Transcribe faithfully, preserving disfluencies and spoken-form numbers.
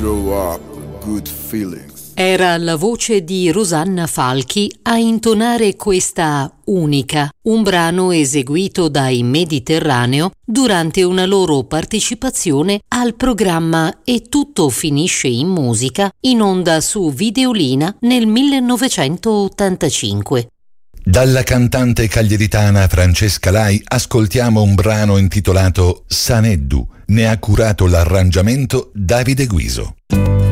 grow up good feelings. Era la voce di Rosanna Falchi a intonare questa Unica, un brano eseguito dai Mediterraneo durante una loro partecipazione al programma E tutto finisce in musica, in onda su Videolina nel millenovecentottantacinque. Dalla cantante cagliaritana Francesca Lai ascoltiamo un brano intitolato Saneddu. Ne ha curato l'arrangiamento Davide Guiso.